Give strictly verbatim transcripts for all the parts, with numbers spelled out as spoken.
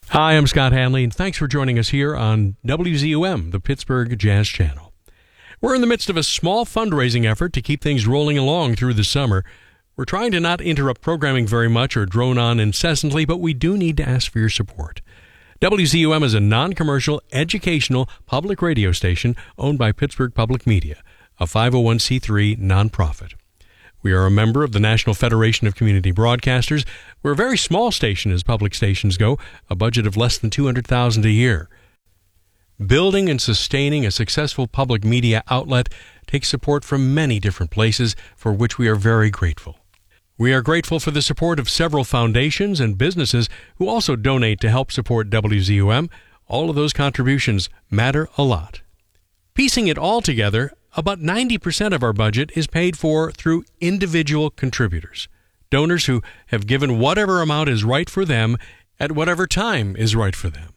Hi, I'm Scott Hanley, and thanks for joining us here on W Z U M, the Pittsburgh Jazz Channel. We're in the midst of a small fundraising effort to keep things rolling along through the summer. We're trying to not interrupt programming very much or drone on incessantly, but we do need to ask for your support. W Z U M is a non-commercial, educational, public radio station owned by Pittsburgh Public Media, a five oh one c three nonprofit. We are a member of the National Federation of Community Broadcasters. We're a very small station as public stations go, a budget of less than two hundred thousand dollars a year. Building and sustaining a successful public media outlet takes support from many different places, for which we are very grateful. We are grateful for the support of several foundations and businesses who also donate to help support W Z U M. All of those contributions matter a lot. Piecing it all together, about ninety percent of our budget is paid for through individual contributors, donors who have given whatever amount is right for them at whatever time is right for them.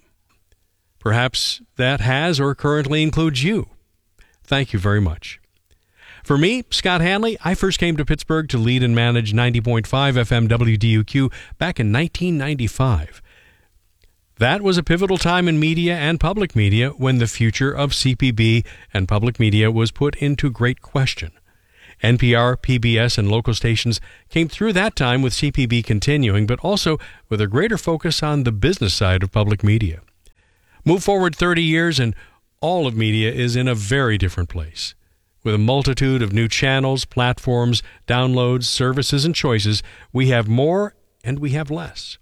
Perhaps that has or currently includes you. Thank you very much. For me, Scott Hanley, I first came to Pittsburgh to lead and manage ninety point five F M W D U Q back in nineteen ninety-five. That was a pivotal time in media and public media when the future of C P B and public media was put into great question. N P R, P B S, and local stations came through that time with C P B continuing, but also with a greater focus on the business side of public media. Move forward thirty years and all of media is in a very different place. With a multitude of new channels, platforms, downloads, services, and choices, we have more and we have less.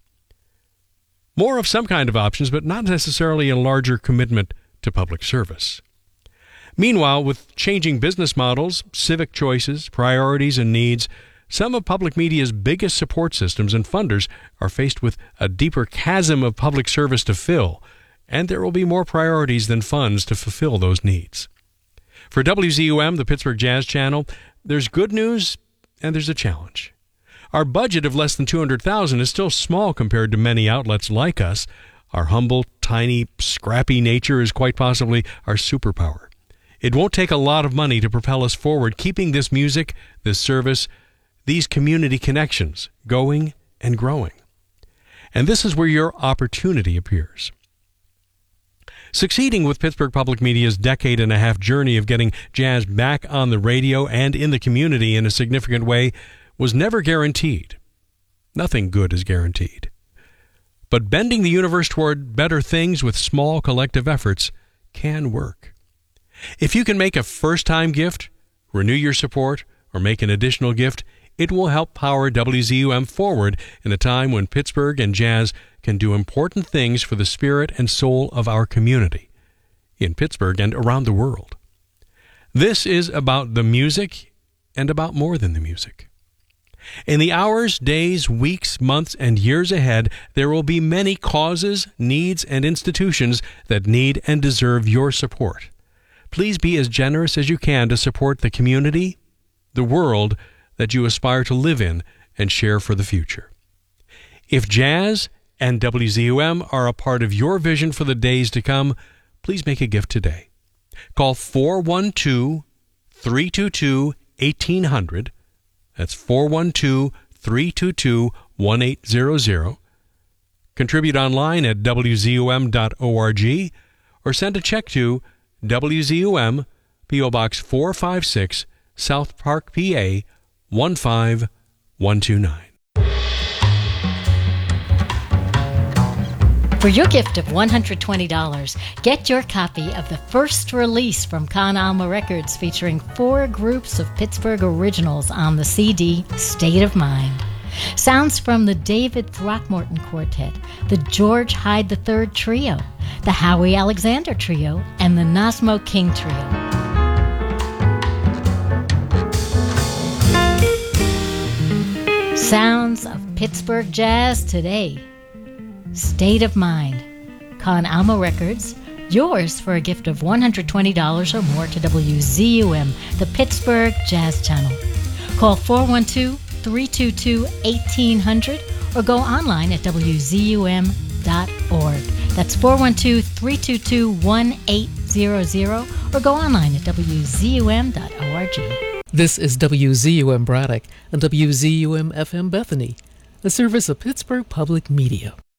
More of some kind of options, but not necessarily a larger commitment to public service. Meanwhile, with changing business models, civic choices, priorities, and needs, some of public media's biggest support systems and funders are faced with a deeper chasm of public service to fill, and there will be more priorities than funds to fulfill those needs. For W Z U M, the Pittsburgh Jazz Channel, there's good news and there's a challenge. Our budget of less than two hundred thousand dollars is still small compared to many outlets like us. Our humble, tiny, scrappy nature is quite possibly our superpower. It won't take a lot of money to propel us forward, keeping this music, this service, these community connections going and growing. And this is where your opportunity appears. Succeeding with Pittsburgh Public Media's decade and a half journey of getting jazz back on the radio and in the community in a significant way was never guaranteed. Nothing good is guaranteed. But bending the universe toward better things with small collective efforts can work. If you can make a first-time gift, renew your support, or make an additional gift, it will help power W Z U M forward in a time when Pittsburgh and jazz can do important things for the spirit and soul of our community, in Pittsburgh and around the world. This is about the music and about more than the music. In the hours, days, weeks, months, and years ahead, there will be many causes, needs, and institutions that need and deserve your support. Please be as generous as you can to support the community, the world that you aspire to live in and share for the future. If jazz and W Z U M are a part of your vision for the days to come, please make a gift today. Call four one two, three two two, one eight zero zero. That's four one two, three two two, one eight zero zero. Contribute online at W Z U M dot org or send a check to W Z U M, P O Box four five six, South Park, P A one five one two nine. For your gift of one hundred twenty dollars, get your copy of the first release from Con Alma Records featuring four groups of Pittsburgh originals on the C D State of Mind. Sounds from the David Throckmorton Quartet, the George Hyde the third Trio, the Howie Alexander Trio, and the Nasmo King Trio. Sounds of Pittsburgh Jazz today. State of Mind. Con Alma Records, yours for a gift of one hundred twenty dollars or more to W Z U M, the Pittsburgh Jazz Channel. Call four one two, three two two, one eight zero zero or go online at W Z U M dot org. That's four one two, three two two, one eight zero zero or go online at W Z U M dot org. This is W Z U M Braddock and W Z U M F M Bethany, a service of Pittsburgh Public Media.